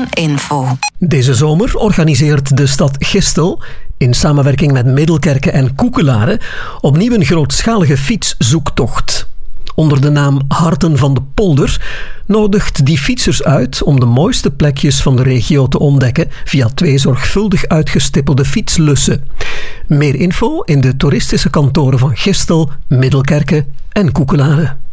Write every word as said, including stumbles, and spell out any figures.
Meer.info. Deze zomer organiseert de stad Gistel, in samenwerking met Middelkerke en Koekelare, opnieuw een grootschalige fietszoektocht. Onder de naam Harten van de Polder nodigt die fietsers uit om de mooiste plekjes van de regio te ontdekken via twee zorgvuldig uitgestippelde fietslussen. Meer info in de toeristische kantoren van Gistel, Middelkerke en Koekelare.